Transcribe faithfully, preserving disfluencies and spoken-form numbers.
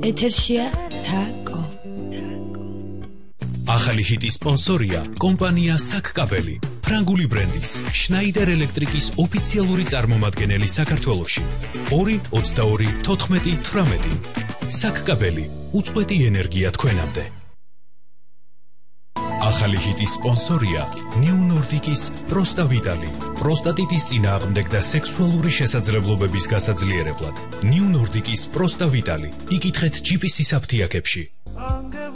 ეთერშია თაკო. ახალი ჰიტის სპონსორია კომპანია საკკაბელი, ფრანგული ბრენდის შნაიდერ ელექტრიკის ოფიციალური წარმომადგენელი საქართველოში. ორი ოცდაორი თოთხმეტი თვრამეტი. საკკაბელი, უწყვეტი ენერგია თქვენამდე. ახალი ჰიტის სპონსორია ნიუ ნორდიკის პროსტავიტალი, პროსტატიტის წინააღმდეგ და სექსუალური შესაძლებლობების გასაძლიერებლად. ნიუ ნორდიკის პროსტავიტალი, იკითხეთ ჯი პი სის აფთიაქებში.